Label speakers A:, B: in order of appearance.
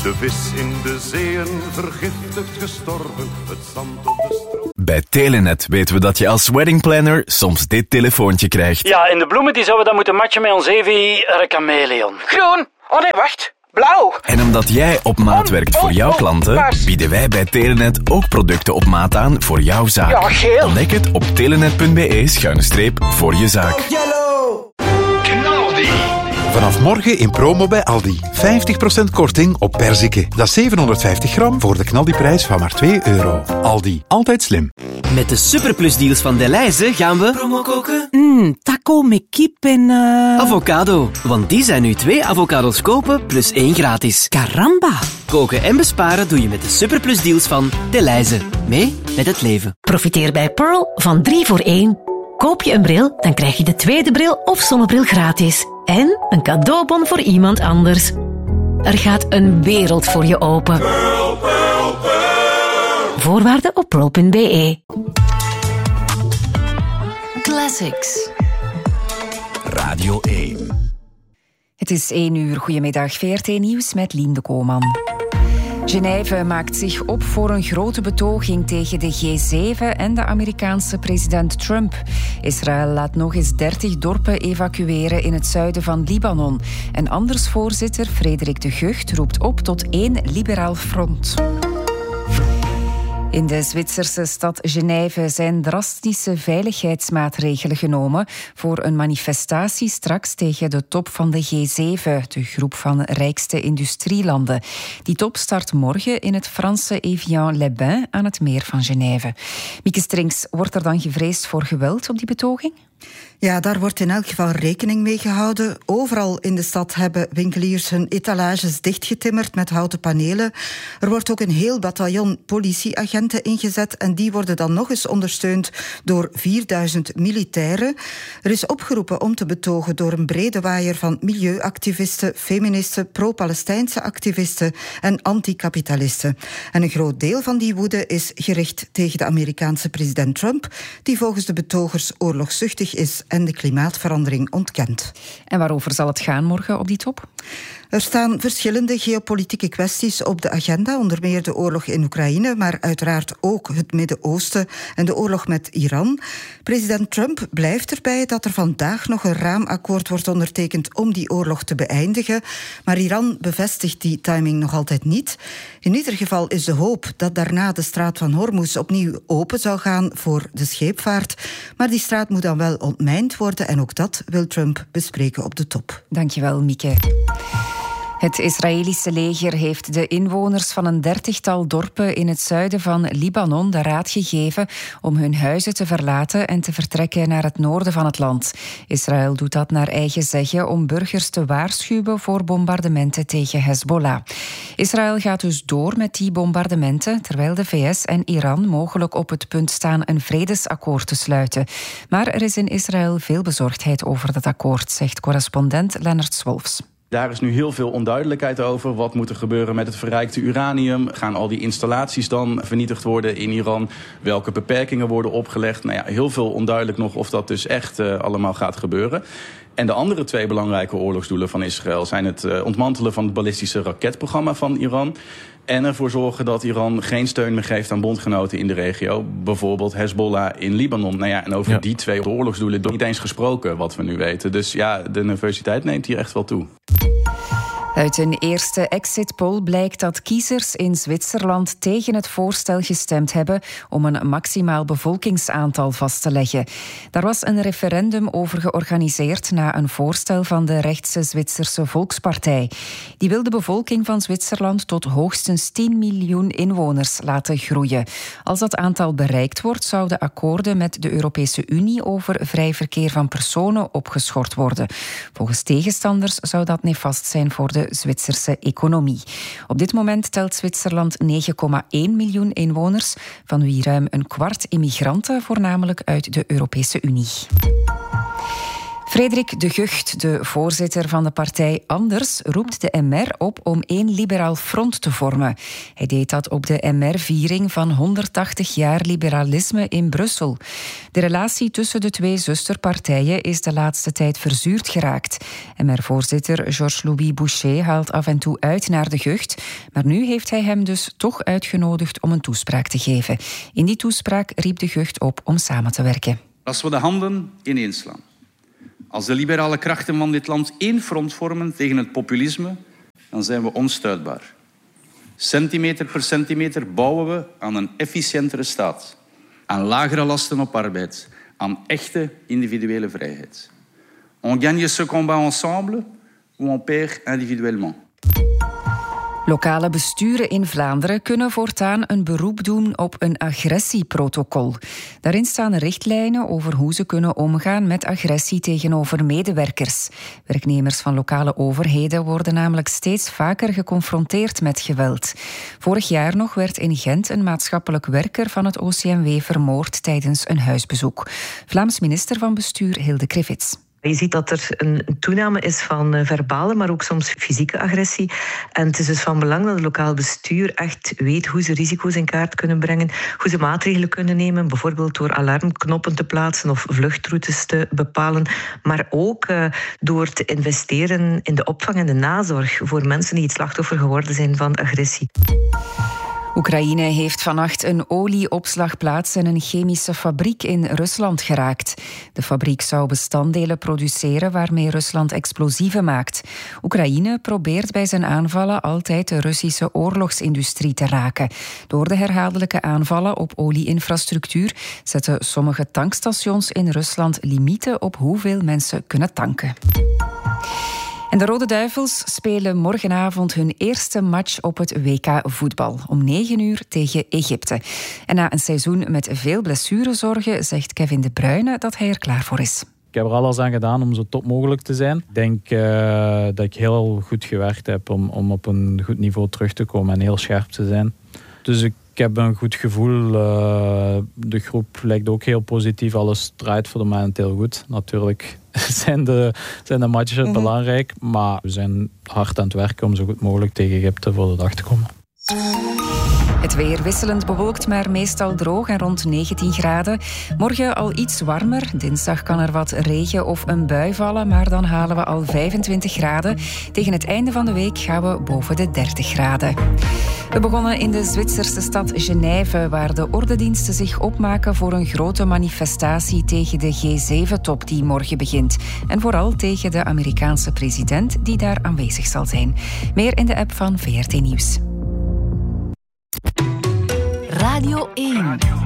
A: De vis in de zeeën vergiftigd gestorven, het zand op de stroom.
B: Bij Telenet weten we dat je als weddingplanner soms dit telefoontje krijgt.
C: Ja, en de bloemen die zouden dan moeten matchen met ons Evi chameleon.
D: Groen! Oh nee, wacht. Blauw!
B: En omdat jij op maat werkt voor jouw klanten, bieden wij bij Telenet ook producten op maat aan voor jouw zaak.
D: Ja, geel.
B: Ontdek het op telenet.be/voor je zaak.
D: Yellow!
E: Knaldi! Vanaf morgen in promo bij Aldi. 50% korting op perziken. Dat is 750 gram voor de knaldiprijs van maar €2. Aldi, altijd slim.
F: Met de superplusdeals van Delhaize gaan we promo koken.
G: Taco met kip en...
F: Avocado. Want die zijn nu 2 avocados kopen plus 1 gratis.
G: Caramba!
F: Koken en besparen doe je met de superplusdeals van Delhaize. Mee met het leven.
H: Profiteer bij Pearl van 3 voor 1. Koop je een bril, dan krijg je de tweede bril of zonnebril gratis. En een cadeaubon voor iemand anders. Er gaat een wereld voor je open.
A: Pearl, Pearl, Pearl.
H: Voorwaarden op pearl.be. Classics.
B: Radio 1.
I: Het is 1 uur. Goedemiddag, VRT Nieuws met Lien de Kooman. Genève maakt zich op voor een grote betoging tegen de G7 en de Amerikaanse president Trump. Israël laat nog eens 30 dorpen evacueren in het zuiden van Libanon. En andersvoorzitter Frederik de Gucht roept op tot 1 liberaal front. In de Zwitserse stad Genève zijn drastische veiligheidsmaatregelen genomen voor een manifestatie straks tegen de top van de G7, de groep van rijkste industrielanden. Die top start morgen in het Franse Evian-les-Bains aan het meer van Genève. Mieke Strings, wordt er dan gevreesd voor geweld op die betoging?
J: Ja, daar wordt in elk geval rekening mee gehouden. Overal in de stad hebben winkeliers hun etalages dichtgetimmerd met houten panelen. Er wordt ook een heel bataljon politieagenten ingezet en die worden dan nog eens ondersteund door 4000 militairen. Er is opgeroepen om te betogen door een brede waaier van milieuactivisten, feministen, pro-Palestijnse activisten en anticapitalisten. En een groot deel van die woede is gericht tegen de Amerikaanse president Trump, die volgens de betogers oorlogszuchtig is en de klimaatverandering ontkent.
I: En waarover zal het gaan morgen op die top?
J: Er staan verschillende geopolitieke kwesties op de agenda, onder meer de oorlog in Oekraïne, maar uiteraard ook het Midden-Oosten en de oorlog met Iran. President Trump blijft erbij dat er vandaag nog een raamakkoord wordt ondertekend om die oorlog te beëindigen, maar Iran bevestigt die timing nog altijd niet. In ieder geval is de hoop dat daarna de straat van Hormuz opnieuw open zou gaan voor de scheepvaart, maar die straat moet dan wel ontmijnd worden en ook dat wil Trump bespreken op de top.
I: Dankjewel, Mieke. Het Israëlische leger heeft de inwoners van een 30-tal dorpen in het zuiden van Libanon de raad gegeven om hun huizen te verlaten en te vertrekken naar het noorden van het land. Israël doet dat naar eigen zeggen om burgers te waarschuwen voor bombardementen tegen Hezbollah. Israël gaat dus door met die bombardementen, terwijl de VS en Iran mogelijk op het punt staan een vredesakkoord te sluiten. Maar er is in Israël veel bezorgdheid over dat akkoord, zegt correspondent Lennart Swolfs.
K: Daar is nu heel veel onduidelijkheid over. Wat moet er gebeuren met het verrijkte uranium? Gaan al die installaties dan vernietigd worden in Iran? Welke beperkingen worden opgelegd? Nou ja, heel veel onduidelijk nog of dat dus echt allemaal gaat gebeuren. En de andere 2 belangrijke oorlogsdoelen van Israël zijn het ontmantelen van het ballistische raketprogramma van Iran en ervoor zorgen dat Iran geen steun meer geeft aan bondgenoten in de regio. Bijvoorbeeld Hezbollah in Libanon. Nou ja, en over die 2 oorlogsdoelen is niet eens gesproken, wat we nu weten. Dus ja, de nervositeit neemt hier echt wel toe.
I: Uit een eerste exit poll blijkt dat kiezers in Zwitserland tegen het voorstel gestemd hebben om een maximaal bevolkingsaantal vast te leggen. Daar was een referendum over georganiseerd na een voorstel van de rechtse Zwitserse Volkspartij. Die wil de bevolking van Zwitserland tot hoogstens 10 miljoen inwoners laten groeien. Als dat aantal bereikt wordt, zouden akkoorden met de Europese Unie over vrij verkeer van personen opgeschort worden. Volgens tegenstanders zou dat nefast zijn voor de Zwitserse economie. Op dit moment telt Zwitserland 9,1 miljoen inwoners, van wie ruim een kwart immigranten, voornamelijk uit de Europese Unie. Frederik de Gucht, de voorzitter van de partij Anders, roept de MR op om één liberaal front te vormen. Hij deed dat op de MR-viering van 180 jaar liberalisme in Brussel. De relatie tussen de twee zusterpartijen is de laatste tijd verzuurd geraakt. MR-voorzitter Georges-Louis Boucher haalt af en toe uit naar de Gucht, maar nu heeft hij hem dus toch uitgenodigd om een toespraak te geven. In die toespraak riep de Gucht op om samen te werken.
L: Als we de handen ineenslaan, als de liberale krachten van dit land één front vormen tegen het populisme, dan zijn we onstuitbaar. Centimeter per centimeter bouwen we aan een efficiëntere staat, aan lagere lasten op arbeid, aan echte individuele vrijheid. On gagne ce combat ensemble ou on perd individuellement.
I: Lokale besturen in Vlaanderen kunnen voortaan een beroep doen op een agressieprotocol. Daarin staan richtlijnen over hoe ze kunnen omgaan met agressie tegenover medewerkers. Werknemers van lokale overheden worden namelijk steeds vaker geconfronteerd met geweld. Vorig jaar nog werd in Gent een maatschappelijk werker van het OCMW vermoord tijdens een huisbezoek. Vlaams minister van Bestuur Hilde Krivits.
M: Je ziet dat er een toename is van verbale, maar ook soms fysieke agressie. En het is dus van belang dat het lokaal bestuur echt weet hoe ze risico's in kaart kunnen brengen, hoe ze maatregelen kunnen nemen, bijvoorbeeld door alarmknoppen te plaatsen of vluchtroutes te bepalen, maar ook door te investeren in de opvang en de nazorg voor mensen die het slachtoffer geworden zijn van agressie.
I: Oekraïne heeft vannacht een olieopslagplaats en een chemische fabriek in Rusland geraakt. De fabriek zou bestanddelen produceren waarmee Rusland explosieven maakt. Oekraïne probeert bij zijn aanvallen altijd de Russische oorlogsindustrie te raken. Door de herhaaldelijke aanvallen op olieinfrastructuur zetten sommige tankstations in Rusland limieten op hoeveel mensen kunnen tanken. En de Rode Duivels spelen morgenavond hun eerste match op het WK voetbal. Om 9 uur tegen Egypte. En na een seizoen met veel blessurezorgen zegt Kevin De Bruyne dat hij er klaar voor is.
N: Ik heb er alles aan gedaan om zo top mogelijk te zijn. Ik denk dat ik heel goed gewerkt heb om op een goed niveau terug te komen en heel scherp te zijn. Dus ik heb een goed gevoel. De groep lijkt ook heel positief. Alles draait voor de moment heel goed. Natuurlijk zijn de matches belangrijk. Maar we zijn hard aan het werken om zo goed mogelijk tegen Egypte voor de dag te komen.
I: Het weer wisselend bewolkt, maar meestal droog en rond 19 graden. Morgen al iets warmer. Dinsdag kan er wat regen of een bui vallen, maar dan halen we al 25 graden. Tegen het einde van de week gaan we boven de 30 graden. We begonnen in de Zwitserse stad Genève, waar de ordendiensten zich opmaken voor een grote manifestatie tegen de G7-top die morgen begint. En vooral tegen de Amerikaanse president die daar aanwezig zal zijn. Meer in de app van VRT Nieuws.
H: Radio 1.